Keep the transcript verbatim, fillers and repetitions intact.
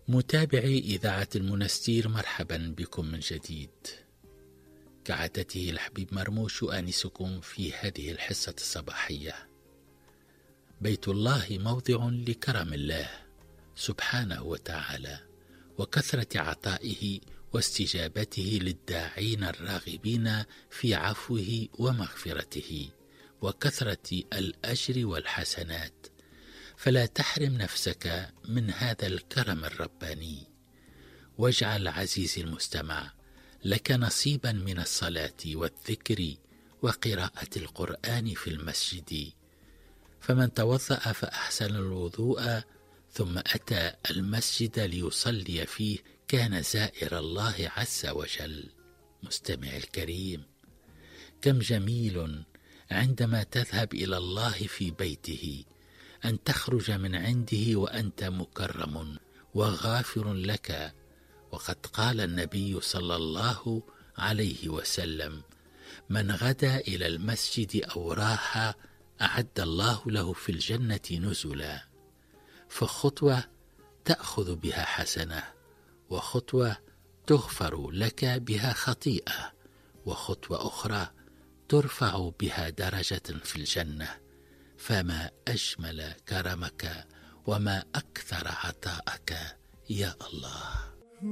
متابعي إذاعة المنستير، مرحبا بكم من جديد. كعادته الحبيب مرموش آنسكم في هذه الحصة الصباحية. بيت الله موضع لكرم الله سبحانه وتعالى وكثرة عطائه واستجابته للداعين الراغبين في عفوه ومغفرته وكثرة الأجر والحسنات، فلا تحرم نفسك من هذا الكرم الرباني. واجعل عزيزي المستمع لك نصيبا من الصلاة والذكر وقراءة القرآن في المسجد. فمن توضأ فأحسن الوضوء ثم أتى المسجد ليصلي فيه كان زائر الله عز وجل. مستمع الكريم، كم جميل عندما تذهب إلى الله في بيته أن تخرج من عنده وأنت مكرم وغافر لك. وقد قال النبي صلى الله عليه وسلم: من غدا إلى المسجد أو راح أعد الله له في الجنة نزلا. فخطوة تأخذ بها حسنة، وخطوة تغفر لك بها خطيئة، وخطوة أخرى ترفع بها درجة في الجنة. فما أجمل كرمك وما أكثر عطاءك يا الله.